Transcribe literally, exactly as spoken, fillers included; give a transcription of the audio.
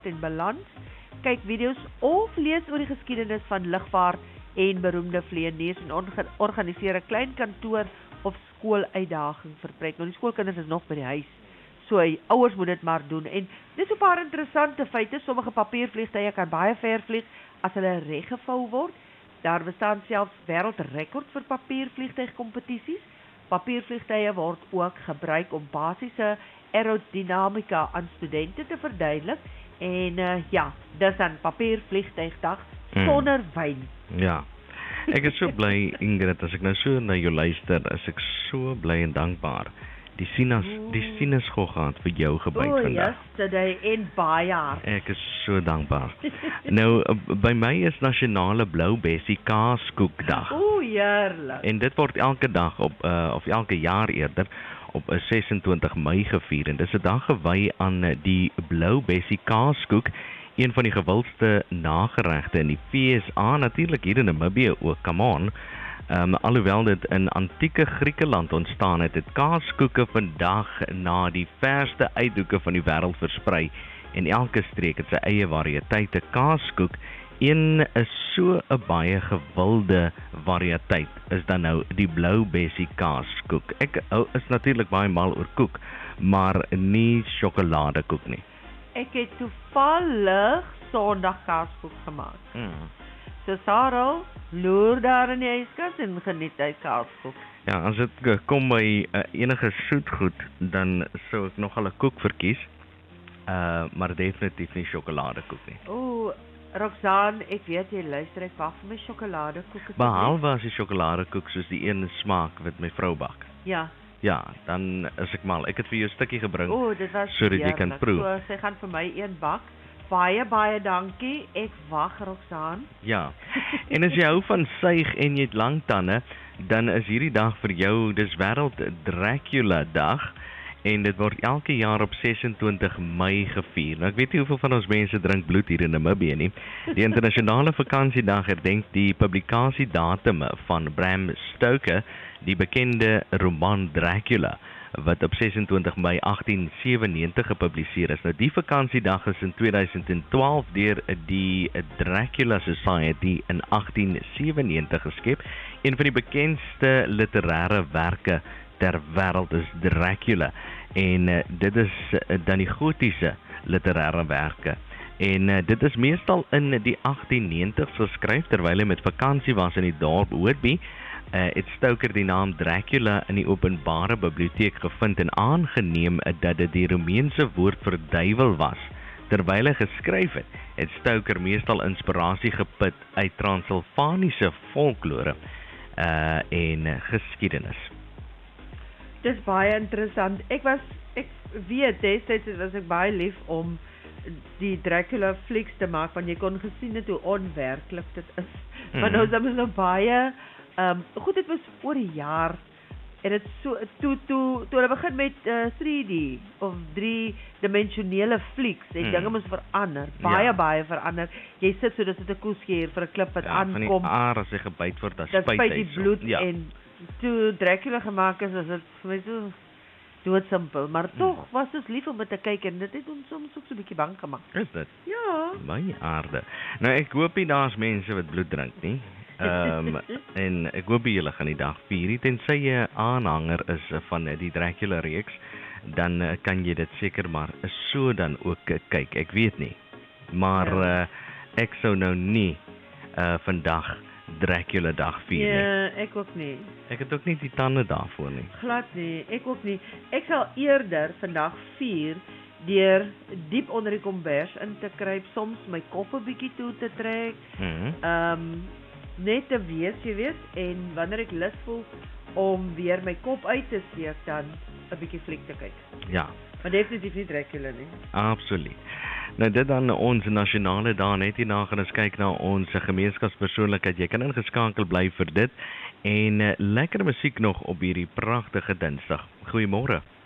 en balans, kyk video's of lees oor die geskiedenis van lugvaart en beroemde vlieëniers en organiseer 'n klein kantoor of skooluitdaging vir projek. Nou die skoolkinders is nog by die huis, so ouers moet dit maar doen. En dis 'n paar interessante feite. Sommige papiervliegtuie kan baie ver vlieg as hulle reggevou word. Daar bestaan selfs wêreldrekord vir papiervliegtuigkompetisies. Papiervliegtuie word ook gebruik om basiese aerodinamika aan studente te verduidelik. En uh, ja, dis dan papiervliegtuigdag sonder mm. wyn. Ja, ek is so bly, Ingrid, as ek nou so na jou luister, is ek so bly en dankbaar. Die sinus, die sinusgoggaat vir jou gebyt oh, vandag. O, yesterday en baie hard. Ek is so dankbaar. Nou, by my is nasionale Blou Bessie Kaaskoekdag. O, heerlik. En dit word elke dag op uh, of elke jaar eerder op ses en twintig Mei gevier. En dis 'n dag gewy aan die Blou Bessie Kaaskoek, een van die gewildste nageregte in die V S A, natuurlik hier in Namibië ook, come on. Um, alhoewel dit in antieke Griekeland ontstaan het, het kaaskoeke vandag na die verste uithoeke van die wêreld versprei en elke streek het sy eie variëteite. Kaaskoek, een is so 'n baie gewilde variëteit, is dan nou die Blou Bessie Kaaskoek. Ek is natuurlik baie mal oor koek, maar nie sjokoladekoek nie. Ek het toevallig Sondag kaaskoek gemaak. Hmm. So Sarah, loer daar in die yskas en geniet hy kaaskoek. Ja, as dit kom by uh, enige soetgoed, dan sou ek nogal 'n koek verkies, uh, maar definitief nie sjokoladekoek nie. O, Roxanne, ek weet jy luister, ek wag vir my sjokoladekoek. Behalwe as die sjokoladekoek soos die een smaak wat my vrou bak. Ja. Ja, dan is ek mal. Ek het vir jou 'n stukkie gebring, o, dit was sodat jy kan proe. So, sy gaan vir my een bak. Baie, baie dankie. Ek wag, Roxanne. Ja, en as jy hou van suig en jy het lang tande, dan is hierdie dag vir jou, dis wêreld Dracula dag, en dit word elke jaar op ses en twintig Mei gevier. Nou, ek weet nie hoeveel van ons mense drink bloed hier in Namibië nie. Die internasionale vakansiedag herdenk die publikasiedatum van Bram Stoker, die bekende roman Dracula, wat op ses en twintig Mei agtien sewennegentig gepubliseer is. Nou die vakansiedag is in tweeduisend twaalf deur die Dracula Society in agtien sewennegentig geskep. Een van die bekendste literêre werke ter wêreld is Dracula. En uh, dit is uh, dan die gotiese literêre werke. En uh, dit is meestal in die agtien negentigs geskryf terwyl hy met vakansie was in die dorp Whitby. Uh, het Stoker die naam Dracula in die openbare biblioteek gevind en aangeneem dat dit die Romeinse woord vir duiwel was. Terwyl hy geskryf het, het Stoker meestal inspirasie geput uit Transilvaniese folklore uh, en geskiedenis. Dis baie interessant. Ek was, ek weet, destyds was ek baie lief om die Dracula flieks te maak, want jy kon gesien het hoe onwerklik dit is. Mm-hmm. Maar nou is dit so baie Um, goed, dit was oor die jaar en dit so toe toe toe hulle begin met uh, three D of drie-dimensionele flieks, het mm. dinge moes verander, baie ja. baie verander. Jy sit so, dis dit 'n koesgeer vir 'n klip wat ja, aankom. Van die aar as hy gebyt word, dan spyt hy die bloed ja. en toe Dracula gemaak is, is dit vir my so doodsimpel, maar mm. tog was dit lief om dit te kyk en dit het ons soms ook so 'n bietjie bang gemaak. Is dit? Ja. My aarde. Nou ek hoop nie daar's mense wat bloed drink nie. um, en ek hoop julle gaan die dag vier, tensy jy aanhanger is van die Dracula reeks, dan uh, kan jy dit seker maar so dan ook uh, kyk, ek weet nie, maar uh, ek sou nou nie uh, vandag Dracula dag vier nie. Ja, ek ook nie. Ek het ook nie die tande daarvoor nie. Glad nie, ek ook nie. Ek sal eerder vandag vier deur diep onder die kombers in te kruip, soms my kop 'n bietjie toe te trek, mm-hmm. um, net te wees, jy weet, en wanneer ek lus voel om weer my kop uit te steek, dan 'n bietjie fliek te kyk. Ja. Maar definitief nie Dracula nie. Absoluut. Nou dit dan ons nasionale dag, net hierna gaan ons kyk na ons gemeenskapspersoonlikheid. Jy kan ingeskakel bly vir dit en uh, lekker musiek nog op hierdie pragtige Dinsdag. Goeiemôre.